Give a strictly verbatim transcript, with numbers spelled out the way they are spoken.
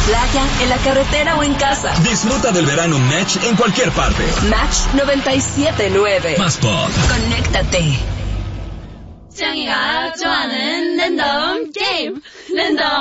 playa, en la carretera o en casa. Disfruta del verano Match en cualquier parte. Match noventa y siete punto nueve. Más pop. Conéctate. 짱이가 좋아하는 랜덤 게임 랜덤